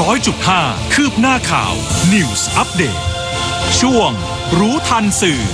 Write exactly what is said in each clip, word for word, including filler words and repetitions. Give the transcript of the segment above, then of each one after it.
อยจุดห้า คืบหน้าข่าว News Update ช่วงรู้ทันสื่อ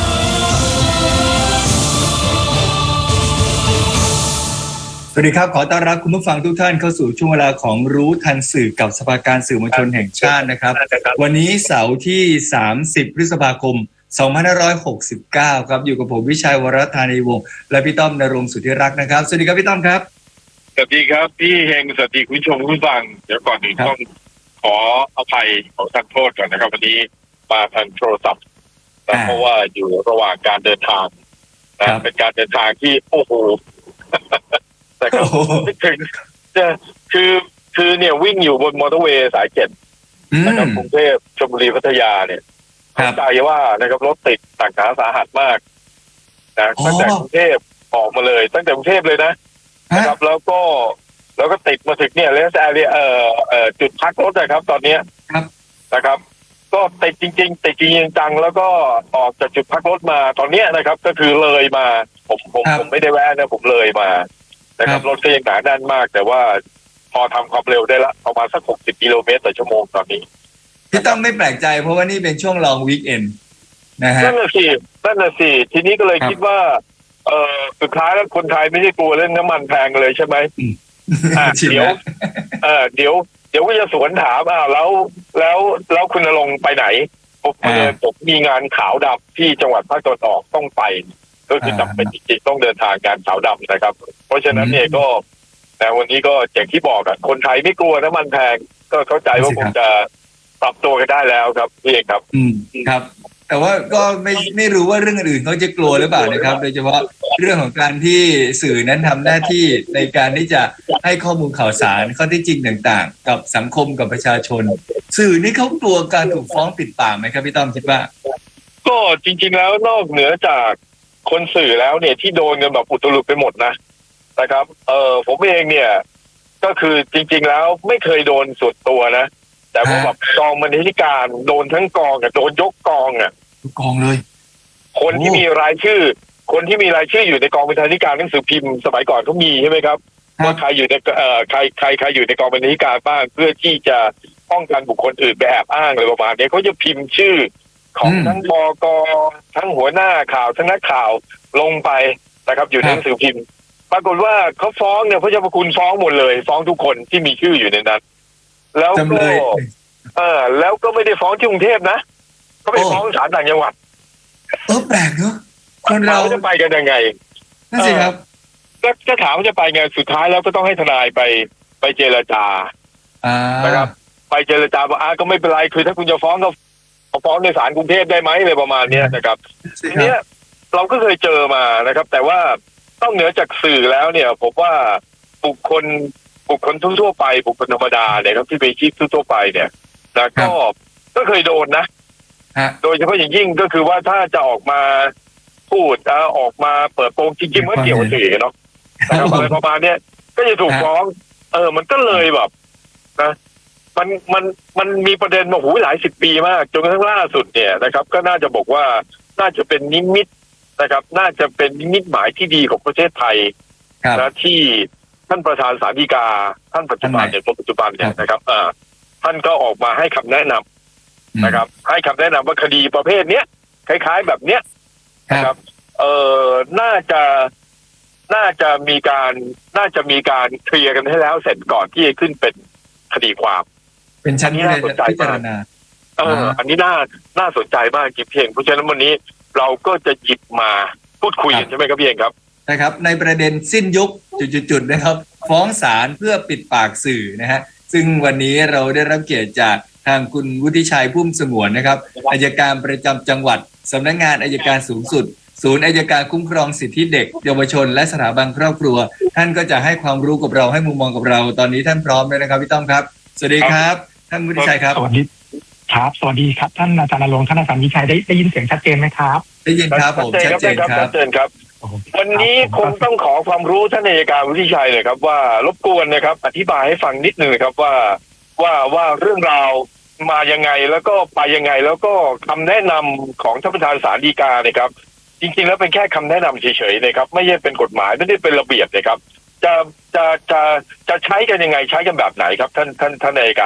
สวัสดีครับขอต้อนรับคุณผู้ฟังทุกท่านเข้าสู่ช่วงเวลาของรู้ทันสื่อกับสภาการสื่อมวลชนแห่งชาตินะครับวันนี้เสาร์ที่สามสิบพฤษภาคมสองพันห้าร้อยหกสิบเก้าครับอยู่กับผมวิชัยวรธานีวงศ์และพี่ต้อมณรงค์สุทธิรักษ์นะครับสวัสดีครับพี่ต้อมครับสวัสดีครับพี่เฮงสวัสดีคุณผู้ชมคุณฟังเดี๋ยวก่อนอื่นต้องขออภัยขอทานโทษก่อนนะครับวันนี้มาทางโทรศัพท์เพราะว่าอยู่ระหว่างการเดินทางนะเป็นการเดินทางที่โอ้โหแต่ก็ไม่ถึงจะคือคือเนี่ยวิ่งอยู่บนมอเตอร์เวย์สายเจ็ดนะครับกรุงเทพชลบุรีพัทยาเนี่ยเข้าใจว่านะครับรถติดหนักหนาสาหัสมากนะตั้งแต่กรุงเทพออกมาเลยตั้งแต่กรุงเทพเลยนะนะครับแล้วก็แล้วก็ติดมาถึงเนี่ยเลสแอเรียเอ่อเอ่อจุดพักรถนะครับตอนนี้นะครับก็ติดจริงๆติดจริงจังแล้วก็ออกจากจุดพักรถมาตอนนี้นะครับก็คือเลยมาผมผมผมไม่ได้แวะนะผมเลยมานะครับรถก็ยังหนาแน่นมากแต่ว่าพอทำความเร็วได้ละประมาณสักหกสิบกิโลเมตรต่อชั่วโมงตอนนี้พี่ต้องไม่แปลกใจเพราะว่านี่เป็นช่วงลองวีคเอนด์นะฮะนั่นน่ะสินั่นน่ะสิทีนี้ก็เลยคิดว่าเออสุดท้ายแล้วคนไทยไม่ใช่กลัวเรื่องน้ำมันแพงเลยใช่ไหมเดี๋ยวเออเดี๋ยวเดี๋ยวก็จะสวนถามอ้าวแล้วแล้วแล้วคุณณรงค์ไปไหนผมเออผมมีงานขาวดำที่จังหวัดภาคตะวันออกต้องไปก็คือจำเป็นจริงๆต้องเดินทางการขาวดำนะครับเพราะฉะนั้นเนี่ยก็แต่วันนี้ก็อย่างที่บอกอะคนไทยไม่กลัวน้ำมันแพงก็เข้าใจว่าคงจะปรับตัวกันได้แล้วครับพี่เอกครับอืมครับแต่ว่าก็ไม่ไม่รู้ว่าเรื่องอื่นเขาจะกลัวหรือเปล่านะครับโดยเฉพาะเรื่องของการที่สื่อนั้นทำหน้าที่ในการที่จะให้ข้อมูลข่าวสารข้อเท็จจริงต่างๆกับสังคมกับประชาชนสื่อนี่เขากลัวการถูกฟ้องปิดปากไหมครับพี่ต้อมคิดว่าก็จริงๆแล้วนอกเหนือจากคนสื่อแล้วเนี่ยที่โดนกันแบบอุตลุดไปหมดนะนะครับเออผมเองเนี่ยก็คือจริงๆแล้วไม่เคยโดนส่วนตัวนะแต่ว่าแบบกองบรรณาธิการโดนทั้งกองอ่ะโดนยกกองอ่ะกองเลยคนที่มีรายชื่อคนที่มีรายชื่ออยู่ในกองบรรณาธิการหนังสือพิมพ์สมัยก่อนเขามีใช่ไหมครับว่าใครอยู่ในเอ่อใครใครใครอยู่ในกองบรรณาธิการบ้างเพื่อที่จะป้องกันบุคคลอื่นไปแอบอ้างอะไรประมาณนี้เขาจะพิมพ์ชื่อของทั้งบก.ทั้งหัวหน้าข่าวทั้งนักข่าวลงไปนะครับอยู่ในหนังสือพิมพ์ปรากฏว่าเขาฟ้องเนี่ยพระเจ้าประคุณฟ้องหมดเลยฟ้องทุกคนที่มีชื่ออยู่ในนั้นแล้วก็เออแล้วก็ไม่ได้ฟ้องที่กรุงเทพนะก็ไปฟ้องศาลต่างจังหวัดเออแปลกเนอะคนเราจะไปกันยังไงนั่นสิครับก็จะถามว่าจะไปไงสุดท้ายแล้วก็ต้องให้ทนายไปไปเจรจานะครับไปเจรจาว่าอ่าก็ไม่เป็นไรคือถ้าคุณจะฟ้องก็ฟ้องในศาลกรุงเทพได้ไหมอะไรประมาณนี้นะครับทีนี้เราก็เคยเจอมานะครับแต่ว่าต้องเหนือจากสื่อแล้วเนี่ยผมว่าบุคคลบุคคลทั่วไปบุคคลธรรมดาเนี่ยครับที่เป็นชีพทั่วไปเนี่ยแล้วก็ก็เคยโดนนะโดยเฉพาะอย่างยิ่งก็คือว่าถ้าจะออกมาพูดออกมาเปิดโปงจริงๆมันเกี่ยวกับสื่อเนาะอะไรประมาณนี้ก็จะถูกฟ้องเออมันก็เลยแบบนะมันมันมันมีประเด็นมาหูหลายสิบปีมากจนกระทั่งล่าสุดเนี่ยนะครับก็น่าจะบอกว่าน่าจะเป็นนิมิตนะครับน่าจะเป็นนิมิตหมายที่ดีของประเทศไทยนะที่ท่านประธานศาลฎีกาท่านปัจจุบันเนี่ยปัจจุบันเนี่ยนะครับอ่าท่านก็ออกมาให้คำแนะนำนะครับให้คำแนะนำว่าคดีประเภทเนี้ยคล้ายๆแบบเนี้ยนะครับเอ่อน่าจะน่าจะมีการน่าจะมีการเคลียร์กันให้แล้วเสร็จก่อนที่จะขึ้นเป็นคดีความเป็นชั้นที่น่าสนใจมากเอออันนี้น่าน่าสนใจมากจริงเพียงเพราะฉะนั้นวันนี้เราก็จะหยิบมาพูดคุยกันใช่ไหมครับพี่เองครับนะครับในประเด็นสิ้นยุคจุดๆนะครับฟ้องศาลเพื่อปิดปากสื่อนะฮะซึ่งวันนี้เราได้รับเกียรติจากทางคุณวุฒิชัยพุ่มสงวนนะครับอัยการประจำจังหวัดสำนักงานอัยการสูงสุดศูนย์อัยการคุ้มครองสิทธิเด็กเยาวชนและสถาบันครอบครัวท่านก็จะให้ความรู้กับเราให้มุมมองกับเราตอนนี้ท่านพร้อมเลยนะครับพี่ต้อมครับสวัสดีครับท่านวุฒิชัยครับสวัสดีครับสวัสดีครับท่านอาจารย์ณรงค์ท่านอาจารย์วิชัยได้ได้ยินเสียงชัดเจนไหมครับได้ยินครับผมชัดเจนครับชัดเจนครับวันนี้คงต้องขอความรู้ท่านอัยการวุฒิชัยเลยครับว่ารบกวนนะครับอธิบายให้ฟังนิดนึงครับว่าว่าว่าเรื่องราวมายังไงแล้วก็ไปยังไงแล้วก็คำแนะนำของท่านประธานศาลฎีกาเนี่ยครับจริงๆแล้วเป็นแค่คำแนะนำเฉยๆนะครับไม่ใช่เป็นกฎหมายไม่ได้เป็นระเบียบนะครับจะจะจะจะใช้กันยังไงใช้กันแบบไหนครับท่านท่านท่านอัยการครับ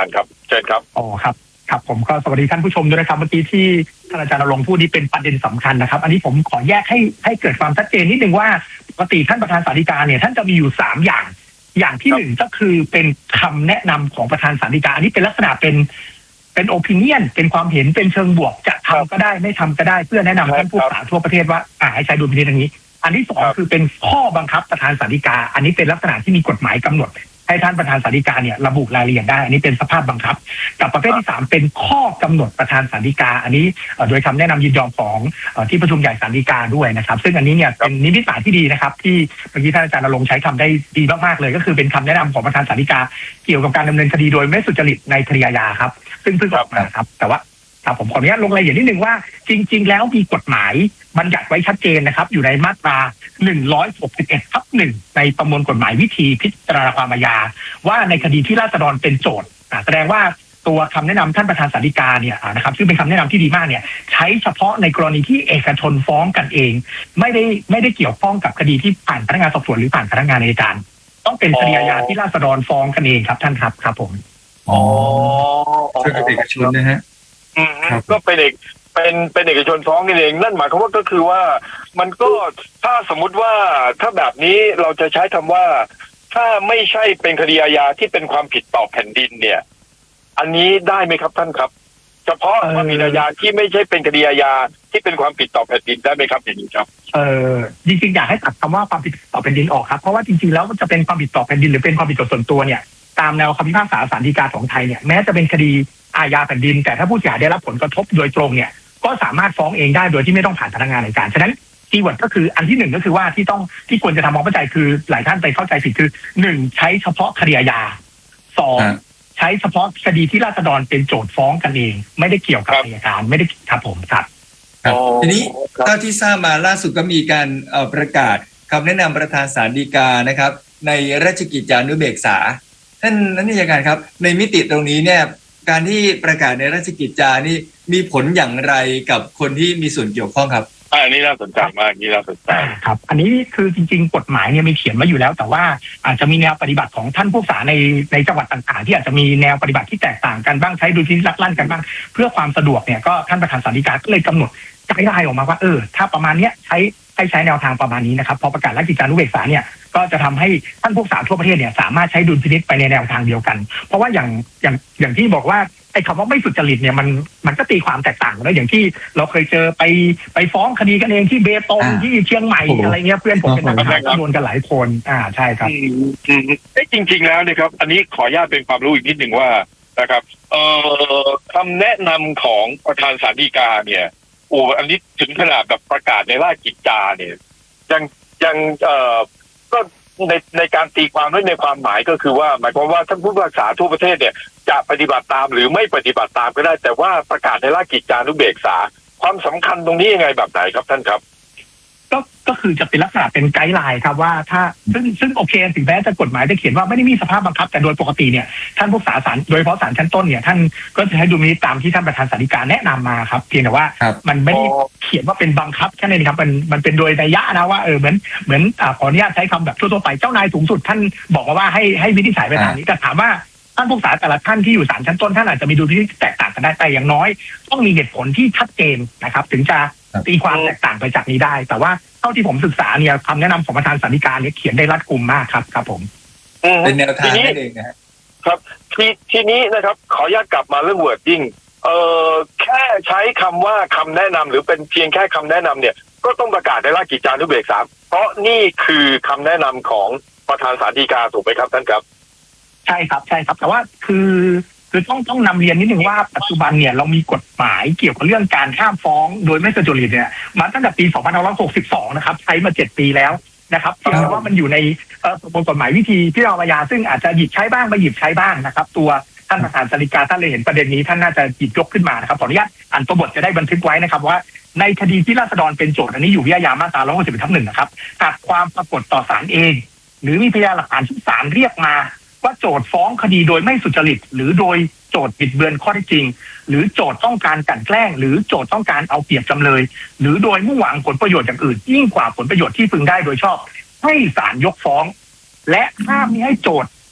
เชิญครับอ๋อครับครับผมก็สวัสดีท่านผู้ชมด้วยนะครับเมื่อกี้ที่ท่านอาจารย์ณรงค์พูดนี่เป็นประเด็นสำคัญนะครับอันนี้ผมขอแยกให้ให้เกิดความชัดเจนนิดนึงว่าปกติท่านประธานศาลฎีกาเนี่ยท่านจะมีอยู่สามอย่างอย่างที่หนึ่งก็คือเป็นคำแนะนำของประธานศาลฎีกาอันนี้เป็นลักษณะเป็นเป็นโอปิเนียนเป็นความเห็นเป็นเชิงบวกจะทำก็ได้ไม่ทำก็ได้เพื่อแนะนำท่านผู้ศึกษาทั่วประเทศว่าอ่าให้ใช้ดุลพินิจอย่างนี้อันที่สองคือเป็นข้อบังคับประธานศาลฎีกาอันนี้เป็นลักษณะที่มีกฎหมายกำหนดให้ท่านประธานศาลฎีกาเนี่ยระบุรายละเอียดได้อันนี้เป็นสภาพบังคับกับประเภทที่สามเป็นข้อกำหนดประธานศาลฎีกาอันนี้โดยคำแนะนำยินยอมของที่ประชุมใหญ่ศาลฎีกาด้วยนะครับซึ่งอันนี้เนี่ยเป็นนิมิตหมายที่ดีนะครับที่เมื่อกี้ท่านอาจารย์ณรงค์ใช้คำได้ดีมากๆเลยก็คือเป็นคำแนะนำของประธานศาลฎีกาเกี่ยวกับการดำเนินคดีโดยไม่สุจริตในคดีอาญาครับซึ่งเพิ่งออกมาครับแต่ว่าผมขออนุญาตลงรายละเอียดนิดนึงว่าจริงๆแล้วมีกฎหมายบัญญัติไว้ชัดเจนนะครับอยู่ในมาตราหนึ่งร้อยหกสิบเอ็ดทับหนึ่งในประมวลกฎหมายวิธีพิจารณาความอาญาว่าในคดีที่ราษฎรเป็นโจทก์แสดงว่าตัวคำแนะนำท่านประธานศาลฎีกาเนี่ยนะครับซึ่งเป็นคำแนะนำที่ดีมากเนี่ยใช้เฉพาะในกรณีที่เอกชนฟ้องกันเองไม่ได้ไม่ได้เกี่ยวข้องกับคดีที่ผ่านพนักงานสอบสวนหรือผ่านพนักงานอัยการต้องเป็นคดีอาญาที่ราษฎรฟ้องกันเองครับท่านครับครับผมอ๋อช่วยกับเอกชนนะฮะก็เป็นเอกเป็นเป็นเอกชนฟ้องกันเองนั่นหมายความว่าก็คือว่ามันก็ถ้าสมมุติว่าถ้าแบบนี้เราจะใช้คำว่าถ้าไม่ใช่เป็นคดีอาญาที่เป็นความผิดต่อแผ่นดินเนี่ยอันนี้ได้ไหมครับท่านครับเฉพาะความผิดอาญาที่ไม่ใช่เป็นคดีอาญาที่เป็นความผิดต่อแผ่นดินได้ไหมครับอย่างนี้ครับเออจริงๆอยากให้ตัดคำว่าความผิดต่อแผ่นดินออกครับเพราะว่าจริงๆแล้วมันจะเป็นความผิดต่อแผ่นดินหรือเป็นความผิดต่อส่วนตัวเนี่ยตามแนวคำพิพากษาศาลฎีกาของไทยเนี่ยแม้จะเป็นคดีอาญาแผ่นดินแต่ถ้าผู้เสียหายได้รับผลกระทบโดยตรงเนี่ยก็สามารถฟ้องเองได้โดยที่ไม่ต้องผ่านพนักงานอัยการฉะนั้นคีย์เวิร์ดก็คืออันที่หนึ่งก็คือว่าที่ต้องที่ควรจะทำความเข้าใจคือหลายท่านไปเข้าใจผิดคือหนึ่งใช้เฉพาะคดีอาญาสองใช้เฉพาะคดีที่ราษฎรเป็นโจทก์ฟ้องกันเองไม่ได้เกี่ยวกับอัยการไม่ได้ครับผมครับทีนี้เท่าที่ทราบมาล่าสุดก็มีการประกาศคำแนะนำประธานศาลฎีกานะครับในราชกิจจานุเบกษาท่านนักวิชาการครับในมิติตรงนี้เนี่ยการที่ประกาศในราชกิจจานี่มีผลอย่างไรกับคนที่มีส่วนเกี่ยวข้องครับอันนี้น่าสนใจมากนี่น่าสนใจครับอันนี้คือจริงๆกฎหมายเนี่ยมีเขียนไว้อยู่แล้วแต่ว่าอาจจะมีแนวปฏิบัติของท่านผู้ศึกษาในในจังหวัดต่างๆที่อาจจะมีแนวปฏิบัติที่แตกต่างกันบ้างใช้ดุลพินิจลักลั่นกันบ้างเพื่อความสะดวกเนี่ยก็ท่านประธานศาลฎีกาก็เลยกำหนดไกด์ไลน์ออกมาว่าเออถ้าประมาณเนี้ยใช้ให้ใช้แนวทางประมาณนี้นะครับพอประกาศราชกิจจานุเบกษาเนี่ยก็จะทำให้ท่านผู้ศึกษาทั่วประเทศเนี่ยสามารถใช้ดุลพินิจไปในแนวทางเดียวกันเพราะว่าอย่างอย่างอย่างที่บอกว่าไอ้คำว่าไม่สุจริตเนี่ยมันมันก็ตีความแตกต่างแล้วอย่างที่เราเคยเจอไปไปฟ้องคดีกันเองที่เบตงที่เชียงใหม่อะไรเงี้ยเพื่อนผมเป็นนักข่าวโดนกันหลายคนอ่าใช่ครับจริงๆแล้วเนี่ยครับอันนี้ขออนุญาตเป็นความรู้อีกนิดหนึ่งว่านะครับเอ่อคำแนะนำของประธานศาลฎีกาเนี่ยโอ้อันนี้ถึงขนาดแบบประกาศในราชกิจจาเนี่ยยังยังเอ่อก็ในในการตีความด้วยในความหมายก็คือว่าหมายความว่าท่านผู้พิพากษาทั่วประเทศเนี่ยจะปฏิบัติตามหรือไม่ปฏิบัติตามก็ได้แต่ว่าประกาศในราชกิจจานุเบกษาความสำคัญตรงนี้ยังไงแบบไหนครับท่านครับก็ก็คือจะเป็นลักษณะเป็นไกด์ไลน์ครับว่าถ้าซึ่งซึ่งโอเคถึงแม้จะกฎหมายจะเขียนว่าไม่ได้มีสภาพบังคับแต่โดยปกติเนี่ยท่านผู้พิพากษาศาลโดยเฉพาะศาลชั้นต้นเนี่ยท่านก็จะให้ดุลพินิจตามที่ท่านประธานศาลฎีกาแนะนำมาครับเพียงแต่ว่ามันไม่ได้เขียนว่าเป็นบังคับแค่นั้นครับมันมันเป็นโดยนัยยะนะว่าเออเหมือนเหมือนอ่าขออนุญาตใช้คำแบบทั่วๆไปเจ้านายสูงสุดท่านบอกมาว่าให้ให้วินิจฉัยไปทางนี้แต่ถามว่าท่านผู้พิพากษาแต่ละท่านที่อยู่ศาลชั้นต้นท่านอาจจะมีดุลพินิจแตกต่างกันได้แต่อย่างน้อยต้องมีเหตุผลที่ชัดเจนนะครับถึงจะตีความแตกต่างไปจากนี้ได้แต่ว่าเท่าที่ผมศึกษาเนี่ยคำแนะนำของประธานศาลฎีกาเนี่ยเขียนได้รัดกุมมากครับครับผมเป็นแนวทางนั่นเองนะครับทีทีนี้นะครับขออนุญาตกลับมาเรื่อง wording เอ่อแค่ใช้คำว่าคำแนะนำหรือเป็นเพียงแค่คำแนะนำเนี่ยก็ต้องประกาศในราชกิจจานุเบกษาเพราะนี่คือคำแนะนำของประธานศาลฎีกาถูกไหมครับท่านครับใช่ครับใช่ครับแต่ว่าคือคือต้องต้องนำเรียนนิดนึงว่าปัจจุบันเนี่ยเรามีกฎหมายเกี่ยวกับเรื่องการห้ามฟ้องโดยไม่สุจริตเนี่ยมาตั้งแต่ปีสองพันห้าร้อยหกสิบสองนะครับใช้มาเจ็ดปีแล้วนะครับเพียงแต่ว่ามันอยู่ในเอ่อกฎหมายวิธีพิจารณาอาญาซึ่งอาจจะหยิบใช้บ้างไม่หยิบใช้บ้างนะครับตัวท่านประธานศาลฎีกาท่านเลยเห็นประเด็นนี้ท่านน่าจะหยิบยกขึ้นมานะครับขออนุญาตอ่านตัวบทจะได้บันทึกไว้นะครับว่าในคดีที่ราษฎรเป็นโจทก์อันนี้อยู่วิทยามาตราหนึ่งร้อยหกสิบเอ็ดทับหนึ่งนะครับหากความปรากฏต่อศาลเองหรือมีพยานหลักฐานที่ศาลเรียกมาว่าโจทก์ฟ้องคดีโดยไม่สุจริตหรือโดยโจทก์บิดเบือนข้อเท็จจริงหรือโจทก์ต้องการกลั่นแกล้งหรือโจทก์ต้องการเอาเปรียบจำเลยหรือโดยมุ่งหวังผลประโยชน์อย่างอื่นยิ่งกว่าผลประโยชน์ที่พึงได้โดยชอบให้ศาลยกฟ้องและห้ามมิให้โจทก์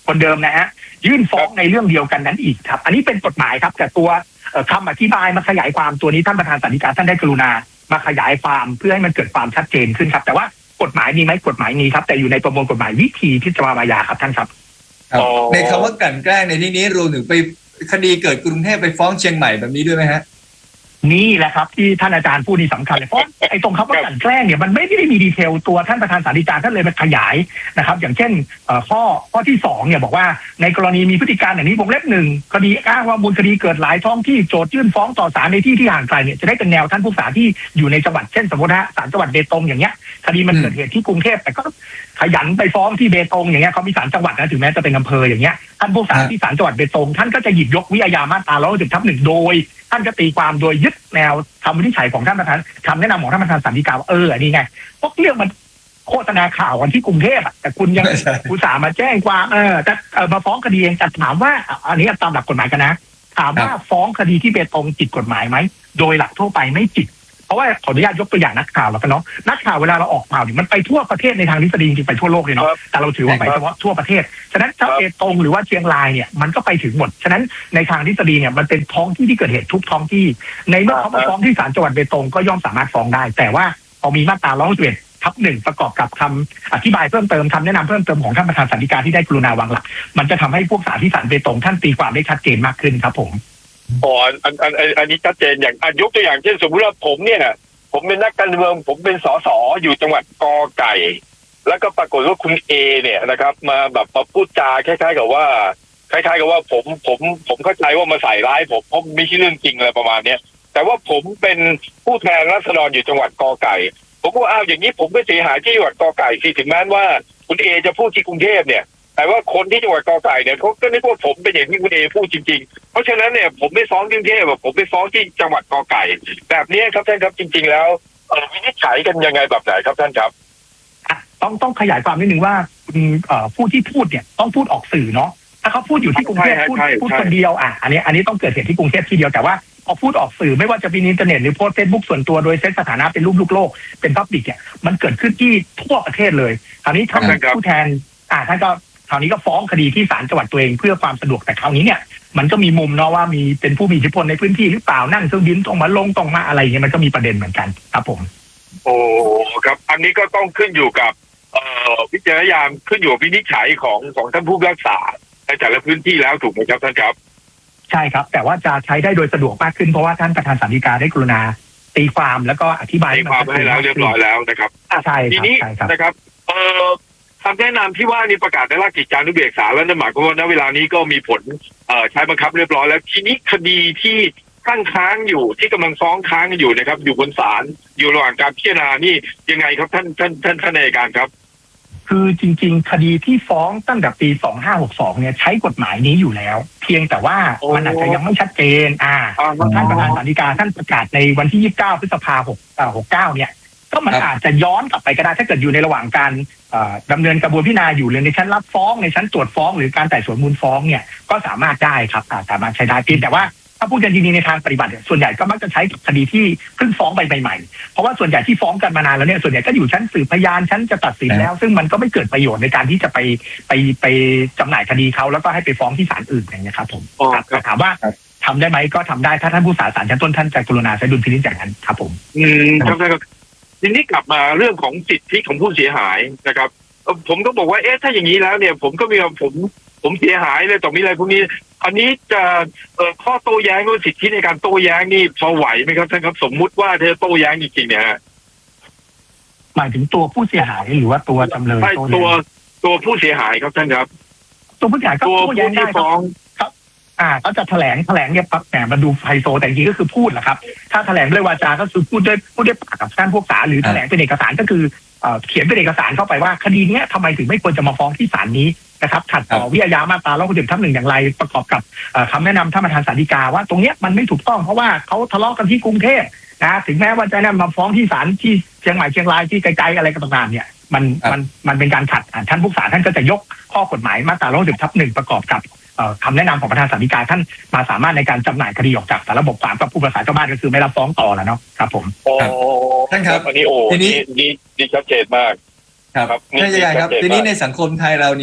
คนเดิมนะฮะยื่นฟ้องในเรื่องเดียวกันนั้นอีกครับอันนี้เป็นกฎหมายครับแต่ตัวคำอธิบายมาขยายความตัวนี้ท่านประธานศาลฎีกาท่านได้กรุณามาขยายความเพื่อให้มันเกิดความชัดเจนขึ้นครับแต่ว่ากฎหมายมีไหมกฎหมายมีครับแต่อยู่ในประมวลกฎหมายวิธีพิจารณาอาญาครับท่านครับในคำว่ากลั่นแกล้งในที่นี้รวมถึงไปคดีเกิดกรุงเทพไปฟ้องเชียงใหม่แบบนี้ด้วยไหมฮะนี่แหละครับที่ท่านอาจารย์พูดนี่สำคัญเลยเพราะไอ้ตรงคำว่ากลั่นแกล้งเนี่ยมันไม่ได้มีดีเทลตัวท่านประธานศาลฎีกาท่านเลยมาขยายนะครับอย่างเช่นข้อข้อที่สองเนี่ยบอกว่าในกรณีมีพฤติการอย่างนี้วงเล็บหนึ่งคดีอ้างว่ามูลคดีเกิดหลายท้องที่โจทยื่นฟ้องต่อศาลในที่ที่ห่างไกลเนี่ยจะได้เป็นแนวท่านผู้ศาลที่อยู่ในจังหวัดเช่นสมมติฮะศาลจังหวัดเบตงอย่างเงี้ยคดีมันเกิดเหตุที่กรุงเทพแต่ก็ขยันไปฟ้องที่เบตงอย่างเงี้ยเขามีศาลจังหวัดนะถึงแม้จะเป็นอำเภออย่างเงี้ยท่านผู้ศาลที่ศาลจังหวัดเบตงท่านก็จะหยิบยกวิทยามาตราร้อยสิบทับหนึ่งโดยท่านก็ตีความโดยยึดแนวคำวินิจฉัยของท่านประธานคำแนะนำของท่านประธานศาลฎีกาว่าเอออันนี้ไงพวกเรื่องมันโฆษณาข่าวกันที่กรุงเทพอ่ะแต่คุณยังอุตส่าห์มาแจ้งความเออแต่มาฟ้องคดีเองแต่ถามว่าอันนี้ตามหลักกฎหมายกันนะถามว่าฟ้องคดีที่เบตงผิดกฎหมายไหมโดยหลักทั่วไปไม่ผิดเพราะว่าขออนุญาตยกตัวอย่างนักข่าวแล้วกันเนาะนักข่าวเวลาเราออกข่าวนี่มันไปทั่วประเทศในทางทฤษฎีจริงๆไปทั่วโลกเลยเนาะแต่เราถือว่าไปเฉพาะทั่วประเทศฉะนั้นถ้าเบตงหรือว่าเชียงรายเนี่ยมันก็ไปถึงหมดฉะนั้นในทางทฤษฎีเนี่ยมันเป็นท้องที่ที่เกิดเหตุทุกท้องที่ในเมื่อเขามาฟ้องที่ศาลจังหวัดเบตงก็ย่อมสามารถฟ้องได้แต่ว่าพอมีมาตราร้อยสิบเอ็ดทับหนึ่งประกอบกับคำอธิบายเพิ่มเติมคำแนะนำเพิ่มเติมของท่านประธานศาลฎีกาที่ได้กรุณาวางหลักมันจะทำให้พวกศาลที่ศาลเบตงท่านตีความได้ชัดเจนมากขึ้นครับผมอ๋ออันอันอันนี้ชัดเจนอย่างยกตัวอย่างเช่นสมมติว่าผมเนี่ยผมเป็นนักการเมืองผมเป็นสสอยู่จังหวัดกอไก่แล้วก็ปรากฏว่าคุณเอเนี่ยนะครับมาแบบมาพูดจาคล้ายๆกับว่าคล้ายๆกับว่าผมผมผมเข้าใจว่ามาใส่ร้ายผมเพราะไม่ใช่เรื่องจริงอะไรประมาณเนี้ยแต่ว่าผมเป็นผู้แทนราษฎรอยู่จังหวัดกอไก่ผมก็อ้าวอย่างนี้ผมก็เสียหายที่จังหวัดกอไก่สิถึงแม้ว่าคุณเอจะพูดที่กรุงเทพเนี่ยแต่ว่าคนที่จังหวัดกอไก่เนี่ยเขาก็นึกว่าผมเป็นอย่างที่คุณเอพูดจริงๆเพราะฉะนั้นเนี่ยผมไม่ฟ้องที่กรุงเทพผมไปฟ้องที่จังหวัดกอไก่แบบนี้ครับท่านครับจริงๆแล้ววินิจฉัยกันยังไงแบบไหนครับท่านครับต้องต้องขยายความนิดนึงว่าผู้ที่พูดเนี่ยต้องพูดออกสื่อเนาะถ้าเขาพูดอยู่ที่กรุงเทพพูดพูดคนเดียวอ่ะอันนี้อันนี้ต้องเกิดเหตุที่กรุงเทพทีเดียวแต่ว่าพอพูดออกสื่อไม่ว่าจะเป็นอินเทอร์เน็ตหรือโพสเฟซบุ๊กส่วนตัวโดยเซตสถานะเป็นรูปลูกโลกเป็นพับลิกเนี่ยมันเกิดขึ้นที่ทั่วประเทศเลยคราวนี้ท่านผู้แทนอ่าท่านก็คราวนี้ก็ฟ้องคดีที่ศาลจังหวัดตัวเองเพื่อความสะดวกแต่คราวนี้เนี่ยมันก็มีมุมเนาะว่ามีเป็นผู้มีอิทธิพลในพื้นที่หรือเปล่านั่งเครื่องบินตรงมาลงตรงมาอะไรเงี้ยมันก็มีประเด็นเหมือนกันครับผมโอ้ครับอันนี้ก็ต้องขึ้นอยู่กับเอ่อวิจารณญาณขึ้นอยู่กับวินิจฉัยของของท่านผู้พิพากษาในแต่ละพื้นที่แล้วถูกไหมครับท่านครับใช่ครับแต่ว่าจะใช้ได้โดยสะดวกมากขึ้นเพราะว่าท่านประธานศาลฎีกาได้กรุณาตีความแล้วก็อธิบายตีความให้แล้วเรียบร้อยแล้วนะครับใช่ทีนี้นะครับเอ่อคำแนะนำที่ว่านี่ประกาศในราชกิจจานุเบกษาแล้วนั่นหมายความว่าณเวลานี้ก็มีผลเอ่อใช้บังคับเรียบร้อยแล้วทีนี้คดีที่ตั้งค้างอยู่ที่กำลังฟ้องค้างอยู่นะครับอยู่บนศาลอยู่ระหว่างการพิจารณานี่ยังไงครับท่านท่านท่านท่านอัยการครับคือจริงๆคดีที่ฟ้องตั้งแต่ปีสองห้าหกสองเนี่ยใช้กฎหมายนี้อยู่แล้วเพียงแต่ว่ามันอาจจะยังไม่ชัดเจนอ่าท่านประธานศาลฎีกาท่านประกาศในวันที่ยี่สิบเก้าพฤษภาคมหกเก้าเนี่ยก็มันอาจจะย้อนกลับไปก็ได้ถ้าเกิดอยู่ในระหว่างการดำเนินกระบวนพิจารณาอยู่เลยในชั้นรับฟ้องในชั้นตรวจฟ้องหรือการไต่สวนมูลฟ้องเนี่ยก็สามารถได้ครับสามารถใช้ได้เพียงแต่ว่าถ้าพูดกันจริงๆในทางปฏิบัติส่วนใหญ่ก็มักจะใช้กับคดีที่เพิ่งฟ้องไปใหม่ๆเพราะว่าส่วนใหญ่ที่ฟ้องกันมานานแล้วเนี่ยส่วนใหญ่ก็อยู่ชั้นสืบพยานชั้นจะตัดสินแล้วซึ่งมันก็ไม่เกิดประโยชน์ในการที่จะไปไปไปจำหน่ายคดีเขาแล้วก็ให้ไปฟ้องที่ศาลอื่นอย่างเงี้ยครับผมแต่ถามว่าทำได้ไหมก็ทำได้ถ้าท่านผู้ศาลศาลชั้นต้นท่านจะกรุณาใช้ดุลพินิจอย่างนั้นครับผมอืมครับครับทีนี้กลับมาเรื่องของสิทธิของผู้เสียหายนะครับผมก็บอกว่าเอ๊ะถ้าอย่างนี้แล้วเนี่ยผมก็มีผมผมเสียหายเลยต่อมีอะไรพวกนี้อันนี้จะเอ่อข้อโต้แย้งหรือสิทธิในการโต้แย้งนี่พอไหวไหมครับท่านครับสมมุติว่าเธอโต้แย้งจริงๆเนี่ยฮะหมายถึงตัวผู้เสียหายหรือว่าตัวจำเลยใช่ตัวตัวผู้เสียหายครับท่านครับตัวผู้เสียหายก็โต้แย้งได้ครับครับอ่าเขาจะแถลงแถลงเนี่ยปั๊บแหมมันดูไฮโซแต่จริงก็คือพูดแหละครับถ้าแถลงด้วยวาจาก็คือพูดด้วยพูดด้วยปากกับท่านผู้ศาลหรือแถลงเป็นเอกสารก็คือเขียนเป็นเอกสารเข้าไปว่าคดีนี้ทำไมถึงไม่ควรจะมาฟ้องที่ศาลนี้นะครับขัดต่อวิทยามาตราร้อยหกสิบทับหนึ่งอย่างไรประกอบกับคำแนะนำท่านประธานศาลฎีกาว่าตรงนี้มันไม่ถูกต้องเพราะว่าเขาทะเลาะกันที่กรุงเทพนะถึงแม้ว่าจะนำมาฟ้องที่ศาลที่เชียงใหม่เชียงรายที่ไกลๆอะไรก็ต่างๆเนี่ยมันมันมันเป็นการขัดท่านผู้ศาลท่านก็จะยกข้อกฎหมายมาตราร้อยหกสิบทับหนึ่งประกอบกับคำแนะนำของประธานศาลฎีกาท่านมาสามารถในการจำหน่ายคดีออกจากสารระบบศาลกับผู้ประสานเจ้าบ้านก็คือไม่รับฟ้องต่อแล้วเนาะครับผมโอ้ท่านครับอันนี้โอ้ทีนี้ดีดีชัดเจนมากครับท่านอาจารย์ครับทีนี้ในสังคมไทยเราเนี่ย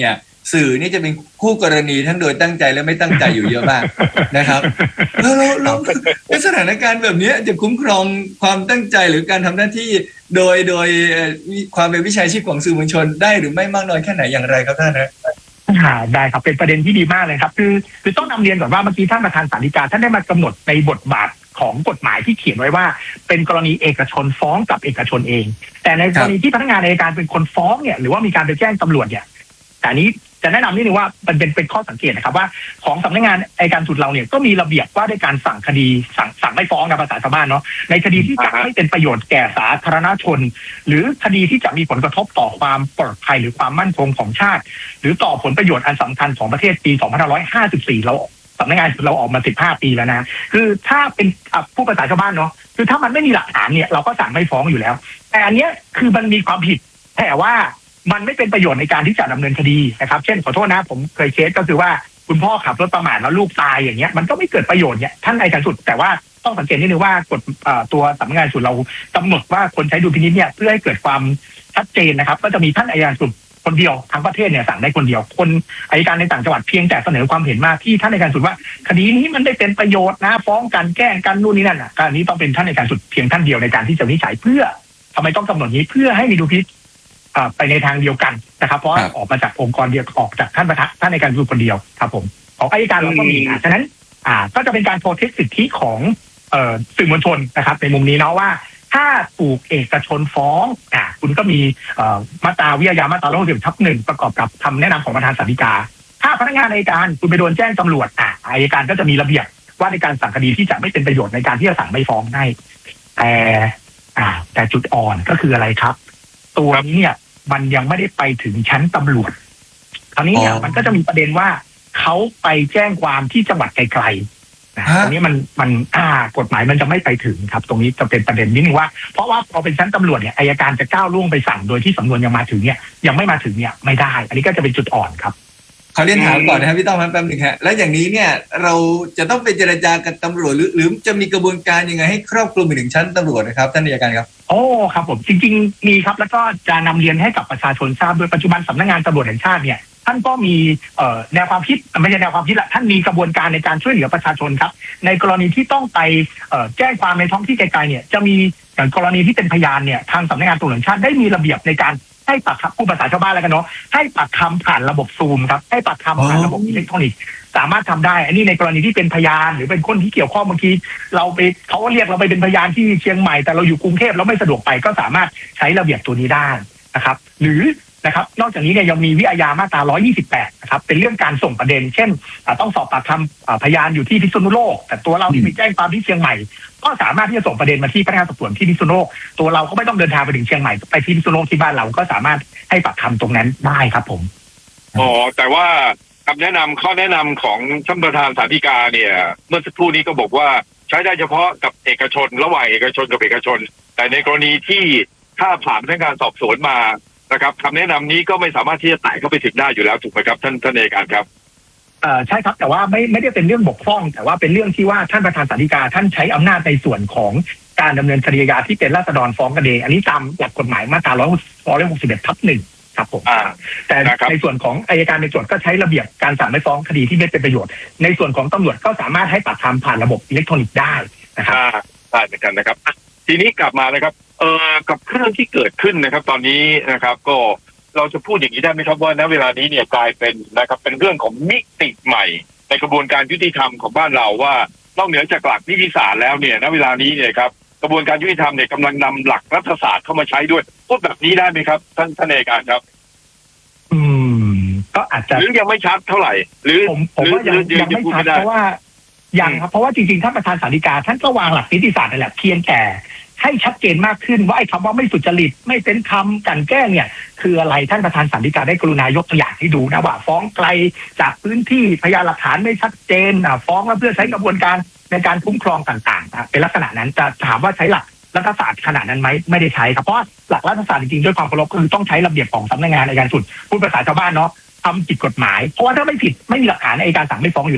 สื่อนี่จะเป็นคู่กรณีทั้งโดยตั้งใจและไม่ตั้งใจอยู่เยอะมากนะครับแล้วเราในสถานการณ์แบบนี้จะคุ้มครองความตั้งใจหรือการทำหน้าที่โดยโดยความเป็นวิชาชีพของสื่อมวลชนได้หรือไม่มากน้อยแค่ไหนอย่างไรครับท่านนะได้ครับเป็นประเด็นที่ดีมากเลยครับคือคือต้องนำเรียนก่อนว่าเมื่อกี้ท่านประธานศาลฎีกาท่านได้มากำหนดในบทบาทของกฎหมายที่เขียนไว้ว่าเป็นกรณีเอกชนฟ้องกับเอกชนเองแต่ในกรณีที่พนักงานอัยการเป็นคนฟ้องเนี่ยหรือว่ามีการไปแจ้งตำรวจเนี่ยแต่นี้จะแนะนำนิดนึงว่ามันเป็นเป็นข้อสังเกตนะครับว่าของสำนักงานอัยการสุดเราเนี่ยก็มีระเบียบว่าด้วยการสั่งคดีสั่งสั่งไม่ฟ้องนะภาษาชาวบ้านเนาะในคดีที่จะไม่เป็นประโยชน์แก่สาธารณชนหรือคดีที่จะมีผลกระทบต่อความปลอดภัยหรือความมั่นคงของชาติหรือต่อผลประโยชน์อันสำคัญของประเทศปีสองพันห้าร้อยห้าสิบสี่เราสำนักงานเราออกมาสิบห้าปีแล้วนะคือถ้าเป็นผู้ภาษาชาวบ้านเนาะคือถ้ามันไม่มีหลักฐานเนี่ยเราก็สั่งไม่ฟ้องอยู่แล้วแต่อันเนี้ยคือมันมีความผิดแต่ว่ามันไม่เป็นประโยชน์ในการที่จะดำเนินคดีนะครับเช่นขอโทษนะผมเคยเคสก็คือว่าคุณพ่อขับรถประมาทแล้วลูกตายอย่างเงี้ยมันก็ไม่เกิดประโยชน์เนี่ยท่านอัยการสุดแต่ว่าต้องสังเกตนิดนึงว่ากฎตัวสำนักงานสุดเรากำหนดว่าคนใช้ดุลพินิจเนี่ยเพื่อให้เกิดความชัดเจนนะครับก็จะมีท่านอัยการสุดคนเดียวทั้งประเทศเนี่ยสั่งได้คนเดียวคนอัยการในต่างจังหวัดเพียงแต่เสนอความเห็นมาที่ท่านอัยการสุดว่าคดีนี้มันได้เป็นประโยชน์นะฟ้องกันแกล้งกันนู่นนี่นั่นอ่ะการนี้ต้องเป็นท่านอัยการสุดเพียงท่านเดียวในการที่จะวินิจฉัยเพื่อทำไมต้องกำหนดนี้เพื่อให้มีดุลพินิจไปในทางเดียวกันนะครับเพราะออกมาจากองค์กรเดียวออกจากท่านประธานท่านอัยการสุดคนเดียวครับผมของอัยการเราก็มีฉะนั้นอ่าก็จะเป็นการโปรเทคสิทธิของเอ่อสื่อมวลชนนะครับในมุมนี้เนาะว่าถ้าถูกเอกชนฟ้องอ่าคุณก็มีเอ่อมาตราวิทยามาตราหกสิบทับหนึ่งประกอบกับคำแนะนำของประธานศาลฎีกาถ้าพนักงานอัยการคุณไปโดนแจ้งตำรวจอ่าอัยการก็จะมีระเบียบว่าในการสั่งคดีที่จะไม่เป็นประโยชน์ในการที่จะสั่งไม่ฟ้องได้แต่อ่าแต่จุดอ่อนก็คืออะไรครับตัวนี้เนี่ยมันยังไม่ได้ไปถึงชั้นตำรวจคราวนี้เนี่ยมันก็จะมีประเด็นว่าเขาไปแจ้งความที่จังหวัดไกลๆนะตรงนี้มันมันอ่ากฎหมายมันจะไม่ไปถึงครับตรงนี้จะเป็นประเด็นนิดนึงว่าเพราะว่าพอเป็นชั้นตำรวจเนี่ยอัยการจะก้าวล่วงไปสั่งโดยที่สำนวนยังมาถึงเนี่ยยังไม่มาถึงเนี่ยไม่ได้อันนี้ก็จะเป็นจุดอ่อนครับขอเรียนถามก่อนนะครับพี่ต้องแป๊บนึงฮะแล้วอย่างนี้เนี่ยเราจะต้องไปเจรจากับตำรวจหรือหรือจะมีกระบวนการยังไงให้ครอบคลุมไปถึงชั้นตำรวจนะครับท่านอัยการครับโอ้ครับผมจริงๆมีครับแล้วก็จะนำเรียนให้กับประชาชนทราบโดยปัจจุบันสำนักงานตำรวจแห่งชาติเนี่ยท่านก็มีแนวความคิดไม่ใช่แนวความคิดละท่านมีกระบวนการในการช่วยเหลือประชาชนครับในกรณีที่ต้องไปแจ้งความในท้องที่ไกลๆเนี่ยจะมีอย่างกรณีที่เป็นพยานเนี่ยทางสำนักงานตำรวจแห่งชาติได้มีระเบียบในการให้ปากคำผู้ภาษาชาวบ้านแล้วกันเนาะให้ปากคำผ่านระบบซูมครับให้ปากคำผ่านระบบอิเล็กทรอนิกส์สามารถทำได้อันนี้ในกรณีที่เป็นพยานหรือเป็นคนที่เกี่ยวข้องบางทีเราไปเขาเรียกเราไปเป็นพยานที่เชียงใหม่แต่เราอยู่กรุงเทพเราไม่สะดวกไปก็สามารถใช้ระเบียบตัวนี้ได้นะครับหรือนะครับนอกจากนี้เนี่ยยังมีวิอาญามาตราหนึ่งร้อยยี่สิบแปดนะครับเป็นเรื่องการส่งประเด็นเช่นต้องสอบปากคำพยานอยู่ที่พิษณุโลกแต่ตัวเราที่ไปแจ้งความที่เชียงใหม่ก็สามารถที่จะส่งประเด็นมาที่พนักงานสอบสวนที่พิษณุโลกตัวเราก็ไม่ต้องเดินทางไปถึงเชียงใหม่ไปที่พิษณุโลกที่บ้านเราก็สามารถให้ปากคำตรงนั้นได้ครับผมอ๋อแต่ว่าคำแนะนำข้อแนะนำของท่านประธานศาลฎีกาเนี่ยเมื่อสักครู่นี้ก็บอกว่าใช้ได้เฉพาะกับเอกชนระหว่างเอกชนกับเอกชนแต่ในกรณีที่ถ้าผ่านพนักงานสอบสวนมานะครับคำแนะนำนี้ก็ไม่สามารถที่จะไต่เข้าไปถึงได้อยู่แล้วถูกไหมครับท่านท่านอัยการครับเอ่อใช่ครับแต่ว่าไม่ไม่ได้เป็นเรื่องบกพร่องแต่ว่าเป็นเรื่องที่ว่าท่านประธานศาลฎีกาท่านใช้อำนาจในส่วนของการดำเนินคดีอาญาที่เป็นราษฎรฟ้องกันเองอันนี้ตามหลักกฎหมายมาตราหนึ่งร้อยหกสิบเอ็ดทับหนึ่งครับผมแต่ในส่วนของอัยการในโจทย์ก็ใช้ระเบียบการสั่งไม่ฟ้องคดีที่ไม่เป็นประโยชน์ในส่วนของตำรวจก็สามารถให้ปากคำผ่านระบบอิเล็กทรอนิกส์ได้นะครับได้เหมือนกันนะครับทีนี้กลับมานะครับเอ่อกับเรื่องที่เกิดขึ้นนะครับตอนนี้นะครับก็เราจะพูดอย่างนี้ได้ไหมครับว่าณเวลานี้เนี่ยกลายเป็นนะครับเป็นเรื่องของมิติใหม่ในกระบวนการยุติธรรมของบ้านเราว่านอกเหนือจากหลักนิติศาสตร์แล้วเนี่ยณเวลานี้เนี่ยครับกระบวนการยุติธรรมเนี่ยกำลังนำหลักรัฐศาสตร์เข้ามาใช้ด้วยพูดแบบนี้ได้ไหมครับท่านท่านอัยการครับอืมก็อาจจะหรือยังไม่ชัดเท่าไหร่หรือผมผมว่ายังยังไม่ชัดเพราะว่ายังครับเพราะว่าจริงๆท่านประธานศาลฎีกาท่านก็วางหลักนิติศาสตร์นั่นแหละเพียงแต่ให้ชัดเจนมากขึ้นว่าไอ้คำว่าไม่สุจริตไม่เป็นธรรมกลั่นแกล้งเนี่ยคืออะไรท่านประธานศาลฎีกาได้กรุณายกตัวอย่างให้ดูนะว่าฟ้องไกลจากพื้นที่พยานหลักฐานไม่ชัดเจนฟ้องแล้วเพื่อใช้กระบวนการในการคุ้มครองต่างๆเป็นลักษณะนั้นจะถามว่าใช้หลักรัฐศาสตร์ขนาดนั้นไหมไม่ได้ใช้ครับเพราะหลักรัฐศาสตร์จริงๆด้วยความเคารพคือต้องใช้ระเบียบของสำนักงานอัยการสุดพูดภาษาชาวบ้านเนาะทำผิดกฎหมายเพราะว่าถ้าไม่ผิดไม่มีหลักฐานอัยการสั่งไม่ฟ้องอยู่แล้ว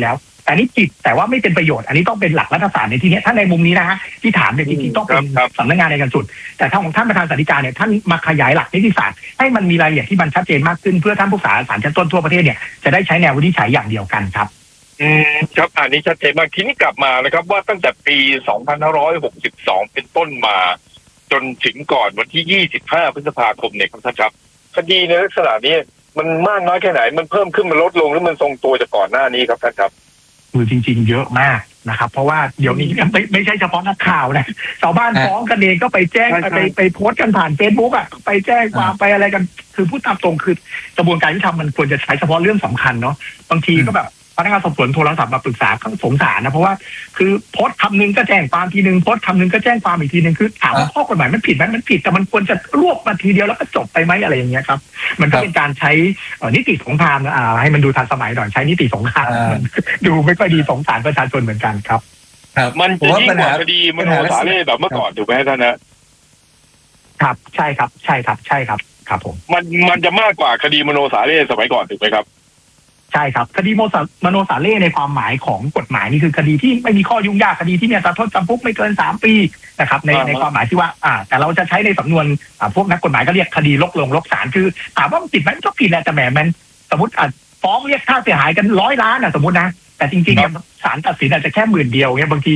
แต่นี่ผิดแต่ว่าไม่เป็นประโยชน์อันนี้ต้องเป็นหลักรัฐศาสตร์ในที่นี้ถ้าในมุมนี้นะฮะที่ถามเนี่ยจริงๆต้องเป็นสำนักงานในการสุดแต่ถ้าของท่านประธานศาลฎีกาเนี่ยท่านมาขยายหลักนิติศาสตร์ให้มันมีรายละเอียดที่มันชัดเจนมากขึ้นเพื่อท่านผู้ศาลศาลชั้นต้นทั่วประเทศเนี่ยจะได้ใช้แนววินิจฉัยอย่างเดียวกันครับอืมครับอันนี้ชัดเจนมากทีนี้กลับมานะครับว่าตั้งแต่ปีสองพันห้าร้อยหกสิบสองเป็นต้นมาจนถึงก่อนวันที่ยี่สิบห้าพฤษภาคมเนี่ยครับท่านครับคดีในลักษณะนี้มันมากน้อยแค่ไหนมันเพิ่มขึ้นมันลดลงหรือมันทรงตัวจากก่อนหน้านี้ครับท่านครับคือจริงๆเยอะมากนะครับเพราะว่าเดี๋ยวนี้ไม่ไม่ใช่เฉพาะนักข่าวนะชาวบ้านฟ้องกันเองก็ไปแจ้งไปไปโพสต์กันผ่านเฟซบุ๊กอ่ะไปแจ้งความไปอะไรกันคือพูดตามตรงคือกระบวนการที่ทำมันควรจะใช้เฉพาะเรื่องสำคัญเนาะบางทีก็แบบพนักงานสอบสวนโทรศัพท์มาปรึกษาก็สงสารนะเพราะว่าคือโพสต์คำนึงก็แจ้งความทีนึงโพสต์คำนึงก็แจ้งความอีกทีนึงคือถามว่าข้อกฎหมายมันผิดไหมมันผิดแต่มันควรจะรวบมาทีเดียวแล้วก็จบไปไหมอะไรอย่างเงี้ยครับมันก็เป็นการใช้นิติสงครามอ่าให้มันดูทันสมัยหน่อยใช้นิติสงครามดูไม่ค่อยดีสงสารประชาชนเหมือนกันครับมันจะยิ่งกว่าคดีมโนสาเร่แบบเมื่อก่อนถูกไหมท่านนะครับใช่ครับใช่ครับใช่ครับครับผมมันมันจะมากกว่าคดีมโนสาเร่สมัยก่อนถูกไหมครับใช่ครับคดีโมสมโนสาเร่ในความหมายของกฎหมายนี่คือคดีที่ไม่มีข้อยุ่งยากคดีที่มีอัตราโทษจำคุกไม่เกินสามปีนะครับในในความหมายที่ว่าอ่าแต่เราจะใช้ในสำนวนอ่าพวกนักกฎหมายก็เรียกคดีลกลงลกศาลคือถามว่ามันผิดไหมมันก็ผิดแหละแต่แหมมันสมมติอ่าฟ้องเรียกค่าเสียหายกันร้อยล้านอ่ะสมมตินะแต่จริงๆศาลตัดสินอาจจะแค่หมื่นเดียวเนี่ยบางที